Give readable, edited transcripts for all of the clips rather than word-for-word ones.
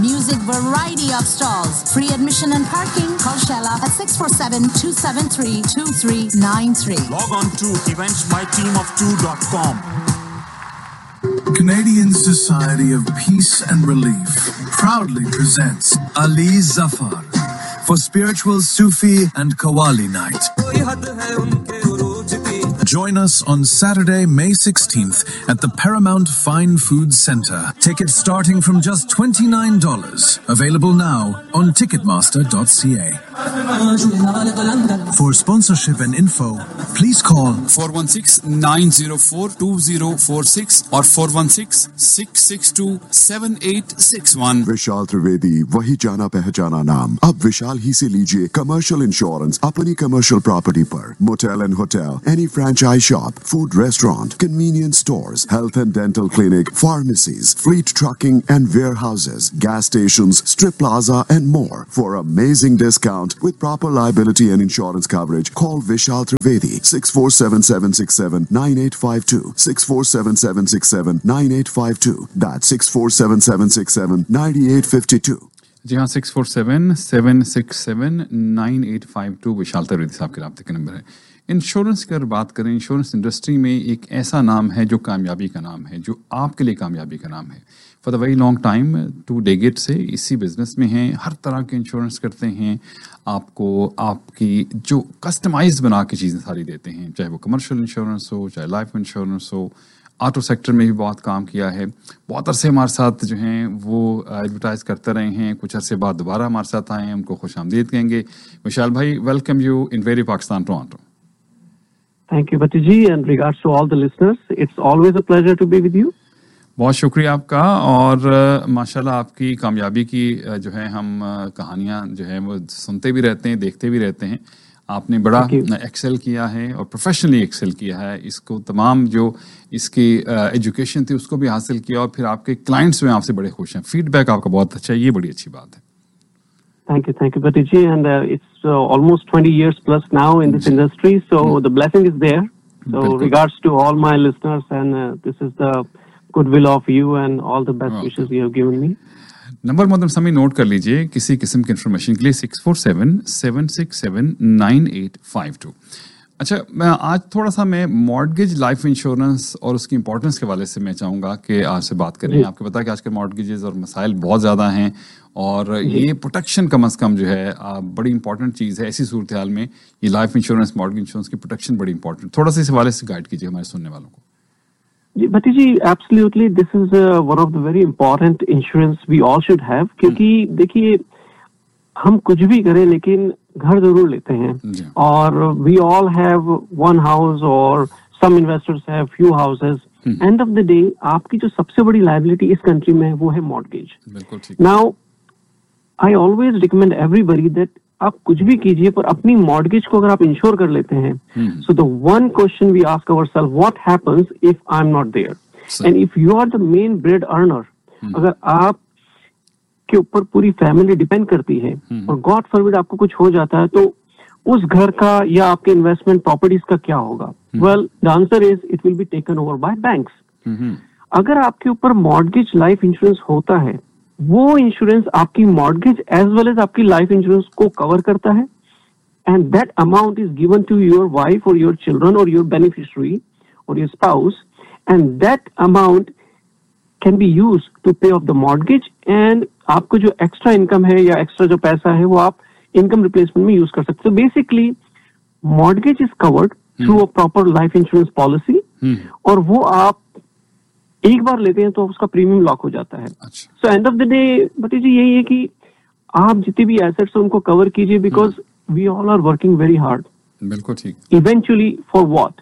music, variety of stalls, free admission and parking. Call Shella at 647-273-2393. Log on to eventsmyteamof2.com. Canadian Society of Peace and Relief proudly presents Ali Zafar for Spiritual Sufi and Qawwali Night. Join us on Saturday, May 16th at the Paramount Fine Foods Centre. Tickets starting from just $29. Available now on Ticketmaster.ca. For sponsorship and info, please call 416-904-2046 or 416-662-7861. विशाल त्रिवेदी, वही जाना पहचाना नाम। अब विशाल ही से लीजिए commercial insurance अपनी commercial property पर। Motel and hotel, any franchise shop, food restaurant, convenience stores, health and dental clinic, pharmacies, fleet trucking and warehouses, gas stations, strip plaza and more. For amazing discount with proper liability and insurance coverage, call Vishal Trivedi 647-767-9852, 647-767-9852. That's 647-767-9852. जी हाँ, 647-767-9852 विशाल त्रिवेदी साहब के राब्ते का number है। Insurance की अगर बात करें, insurance industry में एक ऐसा नाम है जो कामयाबी का नाम है, जो आपके लिए कामयाबी का नाम है। For the very long time, 2 decade से इसी बिजनेस में हैं, हर तरह के इंश्योरेंस करते हैं, आपको आपकी जो कस्टमाइज्ड बना के चीज़ें सारी देते हैं, चाहे वो कमर्शियल इंश्योरेंस हो, चाहे लाइफ इंश्योरेंस हो। ऑटो सेक्टर में भी बहुत काम किया है, बहुत अरसे हमारे साथ जो हैं वो एडवर्टाइज करते रहे हैं, कुछ अरसे बाद दोबारा हमारे साथ आए हैं, उनको खुश आमदीद कहेंगे। विशाल भाई, welcome you in very Pakistan Toronto. Thank you, Bhatiji, and regards to all the listeners. It's always a pleasure to be with you. बहुत शुक्रिया आपका। और माशाल्लाह आपकी कामयाबी की जो है हम कहानियाँ जो है वो सुनते भी रहते हैं, देखते भी रहते हैं। आपने बड़ा एक्सेल किया है और प्रोफेशनली एक्सेल किया है, इसको तमाम जो इसकी एजुकेशन थी उसको भी हासिल किया, और फिर आपके क्लाइंट्स में आपसे बड़े खुश हैं, फीडबैक आपका बहुत अच्छा है, ये बड़ी अच्छी बात है। Thank you, Bhatiji, and it's almost 20 years plus now in this industry, so the blessing is there. So regards to all my listeners, and this is the goodwill of you and all the best wishes you have given me. Number मोहतरम समी note कर लीजिए किसी किस्म की information के लिए 647-767-9852। अच्छा, मैं आज थोड़ा सा मैं मॉर्गेज लाइफ इंश्योरेंस और उसकी इंपॉर्टेंस के हवाले से मैं चाहूँगा कि आपसे बात करें। आपको पता है कि आजकल मॉर्गेजेस और मसाइल बहुत ज़्यादा हैं, और ये प्रोटेक्शन कम अज़ कम जो है बड़ी इंपॉर्टेंट चीज़ है। ऐसी सूरत हाल में ये लाइफ इंश्योरेंस, मॉर्गेज इंश्योरेंस की प्रोटेक्शन बड़ी इंपॉर्टेंट। थोड़ा सा इस हवाले से गाइड कीजिए हमारे सुनने वालों को। जी भतीजी, absolutely this is one of the very important insurance we all should have, क्योंकि देखिए हम कुछ भी करें लेकिन घर जरूर लेते हैं, और we all have one house और सम investors have few houses. End of the day आपकी जो सबसे बड़ी लायबिलिटी इस कंट्री में है वो है mortgage. Now I always recommend everybody that आप कुछ भी कीजिए पर अपनी मॉर्गेज को अगर आप इंश्योर कर लेते हैं, so the one question we ask ourselves, what happens if I am not there, and if you are the main bread earner, अगर आप के ऊपर पूरी फैमिली डिपेंड करती है और गॉड फॉरबिड आपको कुछ हो जाता है, तो उस घर का या आपके इन्वेस्टमेंट प्रॉपर्टीज का क्या होगा? Well, the answer is it will be taken over by banks. अगर आपके ऊपर मॉर्गेज लाइफ इंश्योरेंस होता है, वो इंश्योरेंस आपकी मॉर्गेज एज वेल एज आपकी लाइफ इंश्योरेंस को कवर करता है, and that amount is given to your wife और योर चिल्ड्रन और योर बेनिफिशियरी और your spouse, and that amount can be used to पे ऑफ द मॉर्गेज, एंड आपको जो एक्स्ट्रा इनकम है या एक्स्ट्रा जो पैसा है वो आप इनकम रिप्लेसमेंट में यूज कर सकते हो। Basically mortgage is covered through a proper life insurance policy, और वो आप एक बार लेते हैं तो उसका प्रीमियम लॉक हो जाता है। So end of the day भतीजी यही है कि आप जितने भी एसेट्स हैं उनको कवर कीजिए, because we all are working very hard. बिल्कुल ठीक। Eventually for what?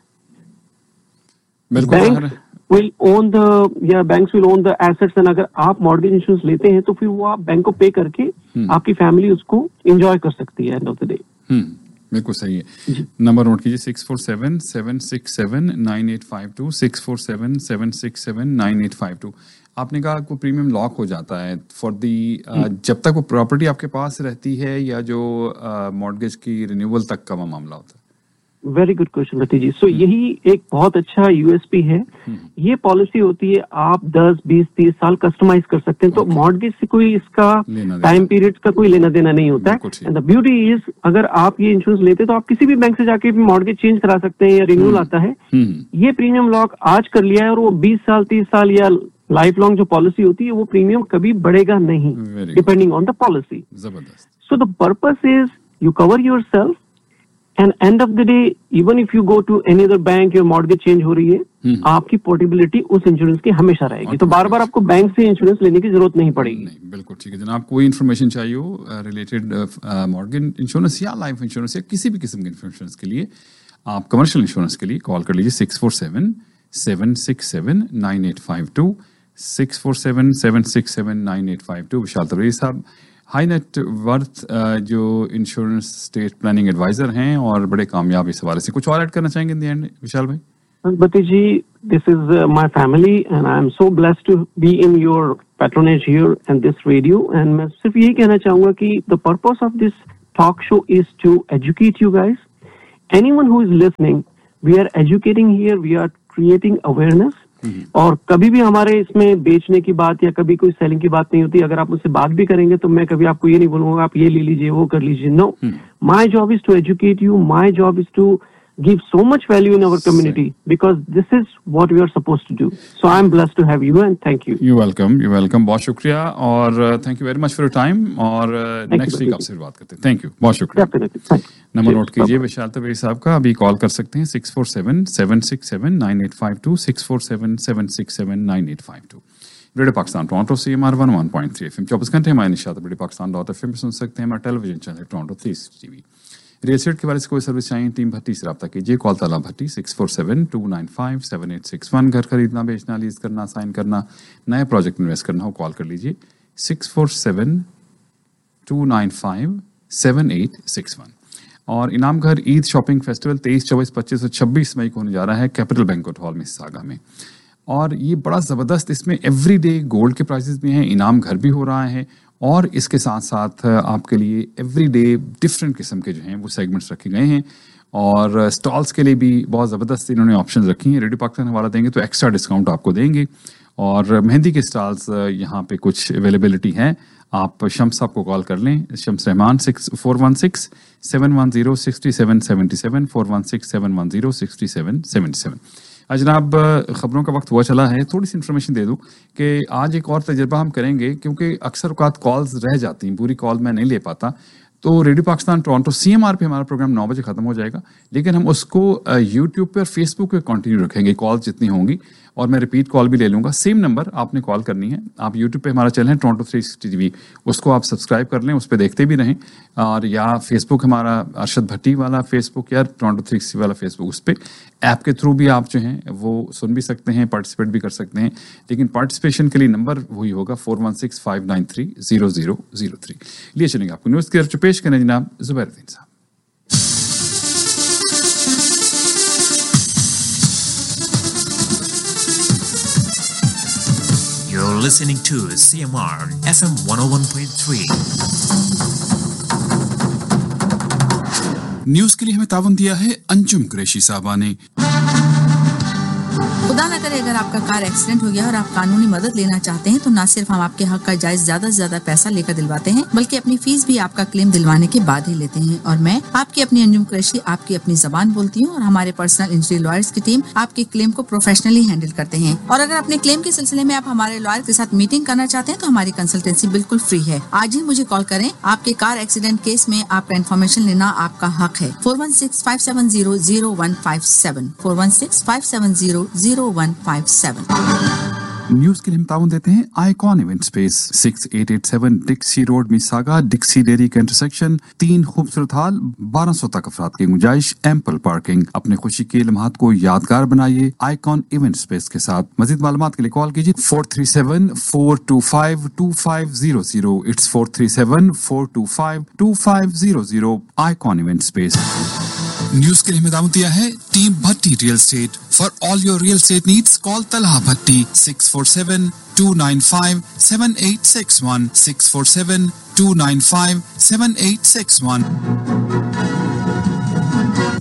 Bank will own the या banks will own the assets, and अगर आप मॉर्गेज इंश्योरेंस लेते हैं तो फिर वो आप बैंक को पे करके आपकी फैमिली उसको एंजॉय कर सकती है एंड ऑफ द डे। बिल्कुल सही है। नंबर नोट कीजिए 647-767-9852, 647-767-9852। आपने कहा को प्रीमियम लॉक हो जाता है फॉर दी जब तक वो प्रॉपर्टी आपके पास रहती है, या जो मॉर्गेज की रिन्यूअल तक का मामला होता है? वेरी गुड क्वेश्चन भट्टी जी. सो यही एक बहुत अच्छा यूएसपी है. ये पॉलिसी होती है आप 10, 20, 30 साल कस्टमाइज कर सकते हैं. तो मॉर्गेज से कोई इसका टाइम पीरियड का कोई लेना देना नहीं होता है. एंड द ब्यूटी इज अगर आप ये इंश्योरेंस लेते हैं तो आप किसी भी बैंक से जाके मॉर्गेज चेंज करा सकते हैं या रिन्यूअल आता है. ये प्रीमियम लॉक आज कर लिया है और वो 20 साल 30 साल या लाइफ लॉन्ग जो पॉलिसी होती है वो प्रीमियम कभी बढ़ेगा नहीं, depending on the policy. So the purpose is you cover your self and end of the day even if you go to any other bank your mortgage change हो रही है, आपकी पोर्टेबिलिटी उस इंश्योरेंस की हमेशा रहेगी. तो बार बार आपको बैंक से इंश्योरेंस लेने की जरूरत नहीं पड़ेगी. नहीं, बिल्कुल ठीक है जनाब. कोई इन्फॉर्मेशन चाहिए हो रिलेटेड मॉर्गेज इंश्योरेंस या लाइफ इंश्योरेंस या किसी भी किस्म के इंश्योरेंस के लिए, आप कमर्शियल इंश्योरेंस के लिए कॉल कर लीजिए 647-767-9852 647-767-9852. विशाल तलरेज़ी साहब हाई नेट वर्थ जो इंश्योरेंस स्टेट प्लानिंग एडवाइजर हैं और बड़े कामयाब इस हवाले से. कुछ और ऐड करना चाहेंगे इन द एंड विशाल भाई? Bhatti ji, this is my family and I am so blessed to be in your patronage here and this radio. And मैं सिर्फ यही कहना चाहूँगा कि the purpose of this talk show is to educate you guys. Anyone who is listening, we are educating here, we are creating awareness. और कभी भी हमारे इसमें बेचने की बात या कभी कोई सेलिंग की बात नहीं होती. अगर आप मुझसे बात भी करेंगे तो मैं कभी आपको ये नहीं बोलूंगा आप ये ले लीजिए वो कर लीजिए. No, my job is to educate you, my job is to give so much value in our community because this is what we are supposed to do. So I am blessed to have you and thank you. You're welcome. बहुत शुक्रिया और thank you very much for your time और next week आपसे बात करते हैं. Thank you. बहुत शुक्रिया. नंबर नोट कीजिए विशाल तलरेज़ी साहब का. अभी कॉल कर सकते हैं 647-767-9852 647-767-9852. Radio Pakistan Toronto CMR 101.3 FM 24 घंटे हमारे निशात रेडियो पाकिस्तान.fm पे सुन सकते हैं. हमारा television channel Toronto 3TV. Real estate के बारे में कोई सर्विस चाहिए टीम भट्टी से रब्ता कीजिए. कॉल तला भट्टी 647-295-7861. घर खरीदना बेचना लीज करना साइन करना नए प्रोजेक्ट इन्वेस्ट करना हो कॉल कर लीजिए 647-295-7861. और इनाम घर ईद शॉपिंग फेस्टिवल 23, 24, 25 और 26 मई को होने जा रहा है कैपिटल बैंक्वेट हॉल मिसिसागा में. और ये बड़ा ज़बरदस्त, इसमें एवरीडे गोल्ड के प्राइसेस भी हैं, इनाम घर भी हो रहा है और इसके साथ साथ आपके लिए एवरीडे डिफरेंट किस्म के जो हैं वो सेगमेंट्स रखे गए हैं. और स्टॉल्स के लिए भी बहुत ज़बरदस्त इन्होंने ऑप्शन रखी हैं. रेडियो पाकिस्तान हवाला देंगे तो एक्स्ट्रा डिस्काउंट आपको देंगे. और मेहंदी के स्टॉल्स यहाँ पे कुछ अवेलेबिलिटी है. आप शम्स साहब को कॉल कर लें, शम्स रहमान 416-710-6777 416-710-6777. जनाब ख़बरों का वक्त हुआ चला है. थोड़ी सी इन्फॉर्मेशन दे दूं कि आज एक और तजर्बा हम करेंगे क्योंकि अक्सर औक़ात कॉल्स रह जाती हैं, पूरी कॉल मैं नहीं ले पाता. तो रेडियो पाकिस्तान टोरंटो CMR पे हमारा प्रोग्राम 9 बजे ख़त्म हो जाएगा, लेकिन हम उसको यूट्यूब पे और फेसबुक पे कंटिन्यू रखेंगे कॉल जितनी होंगी. और मैं रिपीट कॉल भी ले लूँगा. सेम नंबर आपने कॉल करनी है. आप यूट्यूब पे हमारा चैनल है टोरंटो 360TV, उसको आप सब्सक्राइब कर लें, उस पर देखते भी रहें. और या फेसबुक हमारा अरशद भट्टी वाला फेसबुक या टोरंटो 360 वाला फेसबुक, उस पर ऐप के थ्रू भी आप जो हैं वो सुन भी सकते हैं, पार्टिसिपेट भी कर सकते हैं. लेकिन पार्टिसिपेशन के लिए नंबर वही होगा 416-593-0003. लिए चलेंगे आपको न्यूज़ की तरफ पेश करें जनाब ज़ुबैरुद्दीन साहब. You're listening to CMR FM 101.3. News के लिए हमें तावन दिया है अंजुम कुरैशी साहबा ने. खुदा न करे अगर आपका कार एक्सीडेंट हो गया और आप कानूनी मदद लेना चाहते हैं तो न सिर्फ हम आपके हक का जायज ज्यादा से ज्यादा पैसा लेकर दिलवाते हैं बल्कि अपनी फीस भी आपका क्लेम दिलवाने के बाद ही लेते हैं. और मैं आपकी अपनी अंजुम कुरैशी आपकी अपनी जबान बोलती हूँ और हमारे पर्सनल इंजरी लॉयर्स की टीम आपके क्लेम को प्रोफेशनली हैंडल करते हैं. और अगर अपने क्लेम के सिलसिले में आप हमारे लॉयर के साथ मीटिंग करना चाहते हैं तो हमारी कंसल्टेंसी बिल्कुल फ्री है. आज ही मुझे कॉल करें. आपके कार एक्सीडेंट केस में आपका इन्फॉर्मेशन लेना आपका हक है. 416-570-0157 416-570-0157. न्यूज के लिए हम ताउन देते हैं icon event space 6887 डिक्सी road Mississauga, डिक्सी dairy के इंटरसेक्शन. 3 खूबसूरत हॉल, 1200 तक अफराद की गुंजाइश, एम्पल पार्किंग. अपने खुशी के लम्हात को यादगार बनाइए आइकॉन इवेंट स्पेस के साथ. मजीद मालूमात के लिए कॉल कीजिए 437-425-2500. It's 437-425-2500. Icon event space. News के लिए हमें दावत दिया है team Bhatti real estate. For all your real estate needs call Talha भट्टी 647-295-7861 647-295-7861.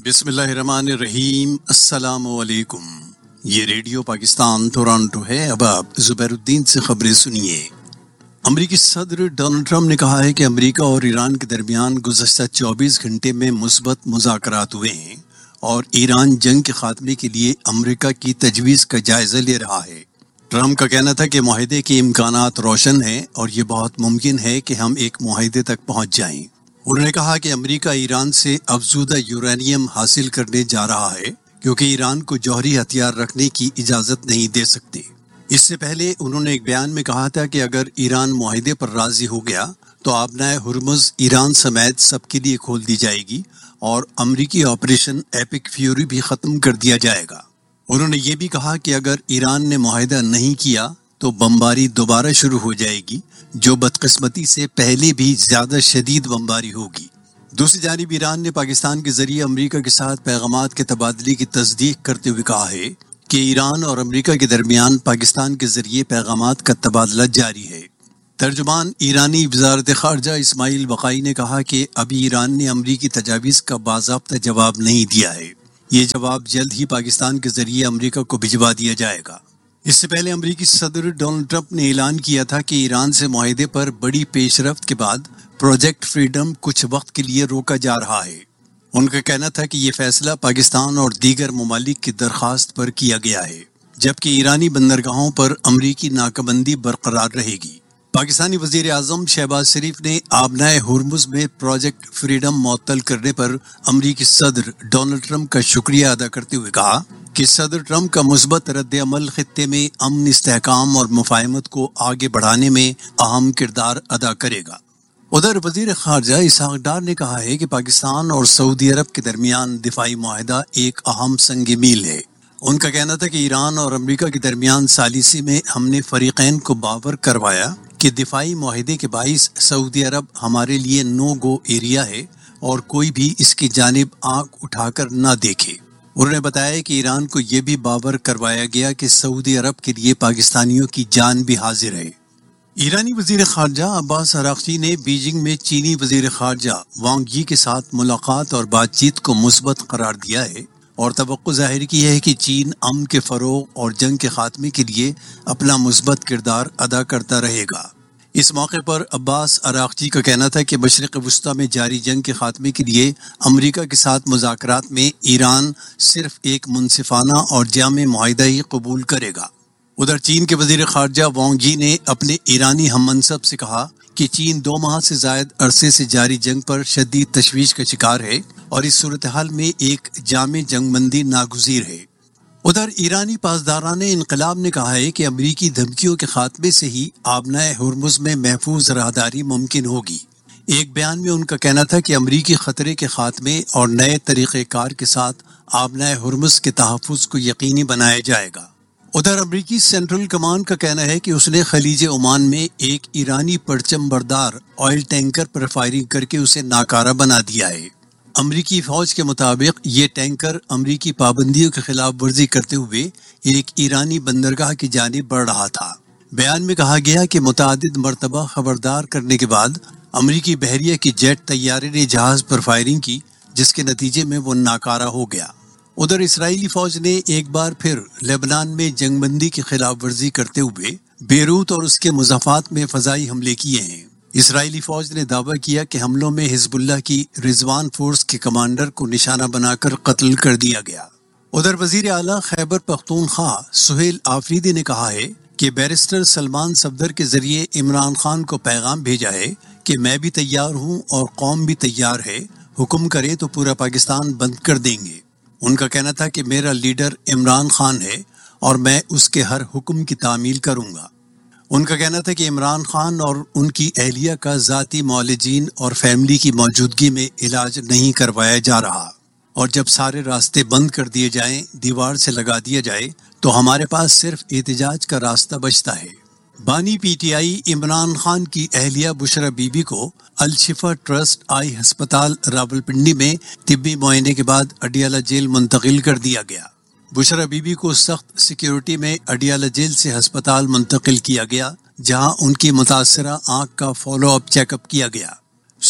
بسم اللہ الرحمن الرحیم. السلام علیکم. یہ ریڈیو پاکستان ٹورانٹو ہے. اب آپ زبیر الدین سے خبریں سنیے. امریکی صدر ڈونلڈ ٹرمپ نے کہا ہے کہ امریکہ اور ایران کے درمیان گزشتہ 24 گھنٹے میں مثبت مذاکرات ہوئے ہیں اور ایران جنگ کے خاتمے کے لیے امریکہ کی تجویز کا جائزہ لے رہا ہے. ٹرمپ کا کہنا تھا کہ معاہدے کے امکانات روشن ہیں اور یہ بہت ممکن ہے کہ ہم ایک معاہدے تک پہنچ جائیں. انہوں نے کہا کہ امریکہ ایران سے افزودہ یورینیم حاصل کرنے جا رہا ہے کیونکہ ایران کو جوہری ہتھیار رکھنے کی اجازت نہیں دے سکتے. اس سے پہلے انہوں نے ایک بیان میں کہا تھا کہ اگر ایران معاہدے پر راضی ہو گیا تو آبنائے ہرمز ایران سمیت سب کے لیے کھول دی جائے گی اور امریکی آپریشن ایپک فیوری بھی ختم کر دیا جائے گا. انہوں نے یہ بھی کہا کہ اگر ایران نے معاہدہ نہیں کیا تو بمباری دوبارہ شروع ہو جائے گی جو بدقسمتی سے پہلے بھی زیادہ شدید بمباری ہوگی. دوسری جانب ایران نے پاکستان کے ذریعے امریکہ کے ساتھ پیغامات کے تبادلے کی تصدیق کرتے ہوئے کہا ہے کہ ایران اور امریکہ کے درمیان پاکستان کے ذریعے پیغامات کا تبادلہ جاری ہے. ترجمان ایرانی وزارت خارجہ اسماعیل بقائی نے کہا کہ ابھی ایران نے امریکی تجاویز کا باضابطہ جواب نہیں دیا ہے. یہ جواب جلد ہی پاکستان کے ذریعے امریکہ کو بھجوا دیا جائے گا. اس سے پہلے امریکی صدر ڈونلڈ ٹرمپ نے اعلان کیا تھا کہ ایران سے معاہدے پر بڑی پیش رفت کے بعد پروجیکٹ فریڈم کچھ وقت کے لیے روکا جا رہا ہے. ان کا کہنا تھا کہ یہ فیصلہ پاکستان اور دیگر ممالک کی درخواست پر کیا گیا ہے جبکہ ایرانی بندرگاہوں پر امریکی ناکابندی برقرار رہے گی. پاکستانی وزیر اعظم شہباز شریف نے آبنائے ہرمز میں پروجیکٹ فریڈم معطل کرنے پر امریکی صدر ڈونلڈ ٹرمپ کا شکریہ ادا کرتے ہوئے کہا کہ صدر ٹرمپ کا مثبت رد عمل خطے میں امن، استحکام اور مفاہمت کو آگے بڑھانے میں اہم کردار ادا کرے گا. ادھر وزیر خارجہ اسحاق ڈار نے کہا ہے کہ پاکستان اور سعودی عرب کے درمیان دفاعی معاہدہ ایک اہم سنگ میل ہے. ان کا کہنا تھا کہ ایران اور امریکہ کے درمیان ثالثی میں ہم نے فریقین کو باور کروایا کہ دفاعی معاہدے کے باعث سعودی عرب ہمارے لیے نو گو ایریا ہے اور کوئی بھی اس کی جانب آنکھ اٹھا کر نہ دیکھے. انہوں نے بتایا کہ ایران کو یہ بھی باور کروایا گیا کہ سعودی عرب کے لیے پاکستانیوں کی جان بھی حاضر ہے. ایرانی وزیر خارجہ عباس اراغچی نے بیجنگ میں چینی وزیر خارجہ وانگ یی کے ساتھ ملاقات اور بات چیت کو مثبت قرار دیا ہے اور توقع ظاہر کی ہے کہ چین امن کے فروغ اور جنگ کے خاتمے کے لیے اپنا مثبت کردار ادا کرتا رہے گا. اس موقع پر عباس اراغچی کا کہنا تھا کہ مشرق وسطیٰ میں جاری جنگ کے خاتمے کے لیے امریکہ کے ساتھ مذاکرات میں ایران صرف ایک منصفانہ اور جامع معاہدہ ہی قبول کرے گا. ادھر چین کے وزیر خارجہ وانگ یی نے اپنے ایرانی ہم منصب سے کہا کہ چین 2 ماہ سے زائد عرصے سے جاری جنگ پر شدید تشویش کا شکار ہے اور اس صورتحال میں ایک جامع جنگ بندی ناگزیر ہے. ادھر ایرانی پاسداران انقلاب نے کہا ہے کہ امریکی دھمکیوں کے خاتمے سے ہی آبنائے ہرمز میں محفوظ راہداری ممکن ہوگی. ایک بیان میں ان کا کہنا تھا کہ امریکی خطرے کے خاتمے اور نئے طریقہ کار کے ساتھ آبنائے ہرمز کے تحفظ کو یقینی بنایا جائے گا. ادھر امریکی سینٹرل کمانڈ کا کہنا ہے کہ اس نے خلیج عمان میں ایک ایرانی پرچم بردار آئل ٹینکر پر فائرنگ کر کے اسے ناکارہ بنا دیا ہے. امریکی فوج کے مطابق یہ ٹینکر امریکی پابندیوں کے خلاف ورزی کرتے ہوئے ایک ایرانی بندرگاہ کی جانب بڑھ رہا تھا. بیان میں کہا گیا کہ متعدد مرتبہ خبردار کرنے کے بعد امریکی بحریہ کی جیٹ طیارے نے جہاز پر فائرنگ کی جس کے نتیجے میں وہ ناکارہ ہو گیا. ادھر اسرائیلی فوج نے ایک بار پھر لبنان میں جنگ بندی کی خلاف ورزی کرتے ہوئے بیروت اور اس کے مضافات میں فضائی حملے کیے ہیں. اسرائیلی فوج نے دعویٰ کیا کہ حملوں میں حزب اللہ کی رضوان فورس کے کمانڈر کو نشانہ بنا کر قتل کر دیا گیا. ادھر وزیر اعلیٰ خیبر پختونخوا سہیل آفریدی نے کہا ہے کہ بیرسٹر سلمان صفدر کے ذریعے عمران خان کو پیغام بھیجا ہے کہ میں بھی تیار ہوں اور قوم بھی تیار ہے، حکم کرے تو پورا پاکستان بند کر دیں گے. ان کا کہنا تھا کہ میرا لیڈر عمران خان ہے اور میں اس کے ہر حکم کی تعمیل کروں گا. ان کا کہنا تھا کہ عمران خان اور ان کی اہلیہ کا ذاتی معالجین اور فیملی کی موجودگی میں علاج نہیں کروایا جا رہا اور جب سارے راستے بند کر دیے جائیں، دیوار سے لگا دیا جائے تو ہمارے پاس صرف احتجاج کا راستہ بچتا ہے. بانی P T I Imran Khan کی اہلیہ بشرا بی بی کو الشفا ٹرسٹ آئی ہسپتال راولپنڈی میں طبی معائنے کے بعد اڈیالہ جیل منتقل کر دیا گیا. بشرا بی بی کو سخت سیکیورٹی میں اڈیالہ جیل سے ہسپتال منتقل کیا گیا جہاں ان کی متاثرہ آنکھ کا فالو اپ چیک اپ کیا گیا.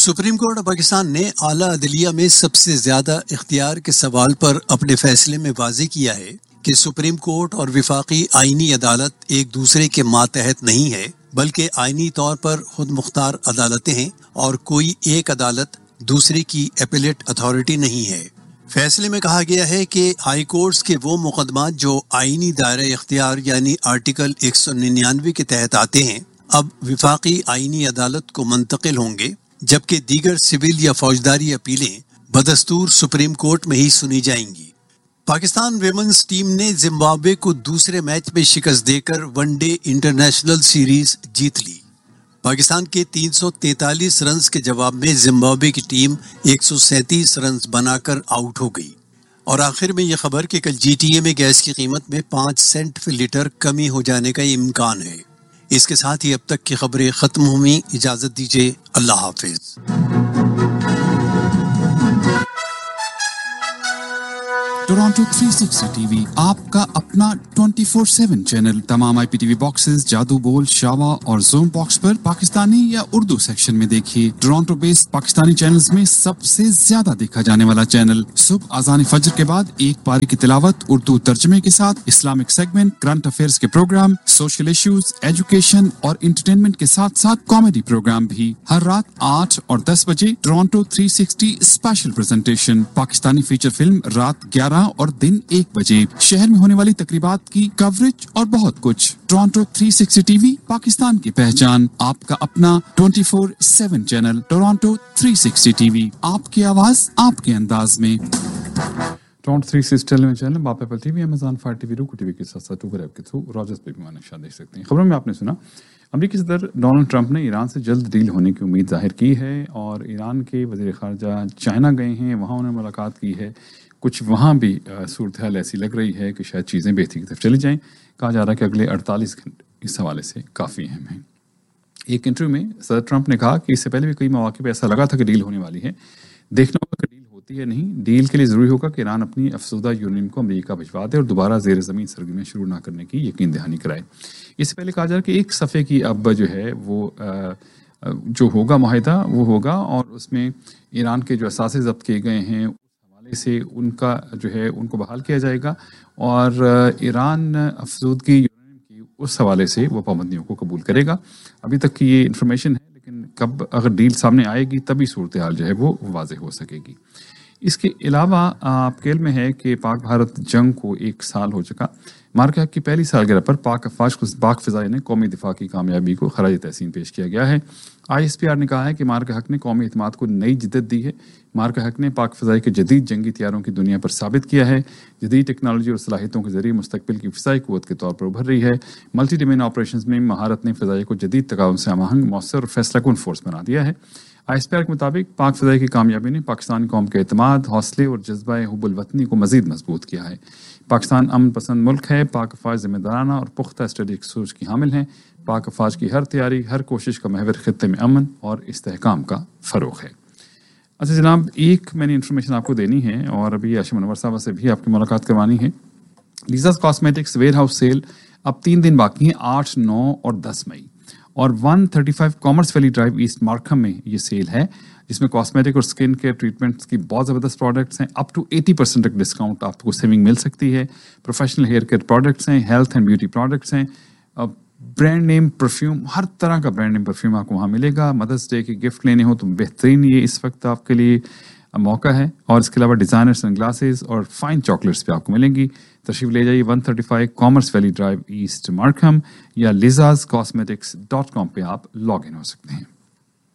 سپریم کورٹ آف پاکستان نے اعلیٰ عدلیہ میں سب سے زیادہ اختیار کے سوال پر اپنے فیصلے میں واضح کیا ہے کہ سپریم کورٹ اور وفاقی آئینی عدالت ایک دوسرے کے ماتحت نہیں ہے، بلکہ آئینی طور پر خود مختار عدالتیں ہیں اور کوئی ایک عدالت دوسرے کی اپیلیٹ اتھارٹی نہیں ہے۔ فیصلے میں کہا گیا ہے کہ ہائی کورٹس کے وہ مقدمات جو آئینی دائرہ اختیار یعنی آرٹیکل 199 کے تحت آتے ہیں اب وفاقی آئینی عدالت کو منتقل ہوں گے، جبکہ دیگر سول یا فوجداری اپیلیں بدستور سپریم کورٹ میں ہی سنی جائیں گی۔ پاکستان ویمنز ٹیم نے زمبابوے کو دوسرے میچ میں شکست دے کر ون ڈے انٹرنیشنل سیریز جیت لی۔ پاکستان کے 343 رنز کے جواب میں زمبابوے کی ٹیم 137 رنز بنا کر آؤٹ ہو گئی۔ اور آخر میں یہ خبر کہ کل جی ٹی اے میں گیس کی قیمت میں 5 سینٹ فی لیٹر کمی ہو جانے کا امکان ہے۔ اس کے ساتھ ہی اب تک کی خبریں ختم ہوئیں۔ اجازت دیجیے، اللہ حافظ۔ ٹورانٹو 360 ٹی وی آپ کا اپنا 24/7 چینل، تمام آئی پی ٹی وی باکسز، جادو بول، شاوا اور زوم باکس پر پاکستانی یا اردو سیکشن میں دیکھیے۔ ٹورانٹو بیسڈ پاکستانی چینلز میں سب سے زیادہ دیکھا جانے والا چینل۔ صبح اذان فجر کے بعد ایک پاری کی تلاوت اردو ترجمے کے ساتھ، اسلامک سیگمنٹ، کرنٹ افیئرز کے پروگرام، سوشل ایشوز، ایجوکیشن اور انٹرٹینمنٹ کے ساتھ ساتھ کامیڈی پروگرام بھی۔ ہر رات 8 اور 10 بجے Toronto 360 special presentation, Pakistani feature film رات 11 اور دن 1 بجے، شہر میں ہونے والی تقریبات کی کوریج اور بہت کچھ۔ ٹورانٹو 360 ٹی وی، پاکستان کی پہچان، آپ کا اپنا 24/7 چینل۔ ٹورانٹو 360 ٹی وی، آپ کی آواز آپ کے انداز میں۔ ٹورانٹو 360 میں چینل آپ apple T V, Amazon fire T V, روکو ٹی وی کے ساتھ ساتھ اوبر ایپ کے تھرو راجرز پہ بھی مانشاء دیکھ سکتے ہیں۔ خبروں میں آپ نے سنا امریکی صدر ڈونلڈ ٹرمپ نے ایران سے جلد ڈیل ہونے کی امید ظاہر کی ہے، اور ایران کے وزیر خارجہ چائنا گئے ہیں، وہاں انہوں نے ملاقات کی ہے۔ کچھ وہاں بھی صورتحال ایسی لگ رہی ہے کہ شاید چیزیں بہتری کی طرف چلی جائیں۔ کہا جا رہا ہے کہ اگلے 48 گھنٹے اس حوالے سے کافی اہم ہیں۔ ایک انٹرویو میں صدر ٹرمپ نے کہا کہ اس سے پہلے بھی کئی مواقع پہ ایسا لگا تھا کہ ڈیل ہونے والی ہے، دیکھنا ہوگا کہ ڈیل ہوتی ہے نہیں۔ ڈیل کے لیے ضروری ہوگا کہ ایران اپنی افسردہ یورینیم کو امریکہ بھجوا دے اور دوبارہ زیر زمین سرگرمیاں شروع نہ کرنے کی یقین دہانی کرائے۔ اس سے پہلے کہا جا رہا ہے کہ ایک صفحے کی اب جو ہے وہ جو ہوگا معاہدہ وہ ہوگا، اور اس میں ایران کے جو اثاثے ضبط کیے گئے ہیں سے ان کا جو ہے ان کو بحال کیا جائے گا، اور ایران افزودگی یورینیم کی اس حوالے سے وہ پابندیوں کو قبول کرے گا۔ ابھی تک کی یہ انفارمیشن ہے، لیکن کب اگر ڈیل سامنے آئے گی تبھی صورتحال جو ہے وہ واضح ہو سکے گی۔ اس کے علاوہ آپ کے علم میں ہے کہ پاک بھارت جنگ کو 1 سال ہو چکا۔ مارکہ حق کی پہلی سالگرہ پر پاک افواج کو پاک فضائیہ نے قومی دفاع کی کامیابی کو خراج تحسین پیش کیا گیا ہے۔ آئی ایس پی آر نے کہا ہے کہ مارکہ حق نے قومی اعتماد کو نئی جدت دی ہے۔ مارکہ حق نے پاک فضائی کے جدید جنگی طیاروں کی دنیا پر ثابت کیا ہے، جدید ٹیکنالوجی اور صلاحیتوں کے ذریعے مستقبل کی فضائی قوت کے طور پر ابھر رہی ہے۔ ملٹی ڈومین آپریشنز میں مہارت نے فضائی کو جدید تقاضوں سے ہم آہنگ، مؤثر اور فیصلہ کن فورس بنا دیا ہے۔ آئی ایس پی آر کے مطابق پاک فضائی کی کامیابی نے پاکستانی قوم کے اعتماد، حوصلے اور جذبہ حب الوطنی کو مزید مضبوط کیا ہے۔ پاکستان امن پسند ملک ہے، پاک افواج ذمہ دارانہ اور پختہ اسٹریٹجک سوچ کی حامل ہیں۔ پاک افواج کی ہر تیاری، ہر کوشش کا محور خطے میں امن اور استحکام کا فروغ ہے۔ اچھا جناب، ایک میں نے انفارمیشن آپ کو دینی ہے، اور ابھی ہاشم انور صاحب سے بھی آپ کی ملاقات کروانی ہے۔ لیزاز کاسمیٹکس ویئر ہاؤس سیل اب 3 دن باقی ہیں، 8، 9 اور 10 مئی، اور 135 commerce valley drive asset Markham میں یہ سیل ہے، جس میں کاسمیٹک اور سکن کیئر ٹریٹمنٹس کی بہت زبردست پروڈکٹس ہیں۔ اپ ٹو 80% تک ڈسکاؤنٹ آپ کو سیونگ مل سکتی ہے۔ پروفیشنل ہیئر کیئر پروڈکٹس ہیں، ہیلتھ اینڈ بیوٹی پروڈکٹس ہیں، برانڈ نیم پرفیوم، ہر طرح کا برانڈ نیم پرفیوم آپ کو وہاں ملے گا۔ مدرس ڈے کے گفٹ لینے ہو تو بہترین یہ اس وقت آپ کے لیے موقع ہے، اور اس کے علاوہ ڈیزائنر سن گلاسز اور فائن چاکلیٹس بھی آپ کو ملیں گی۔ تشریف لے جائیے 135 commerce valley drive asset Markham, یا lizazcosmetics.com پہ آپ لاگ ان ہو سکتے ہیں۔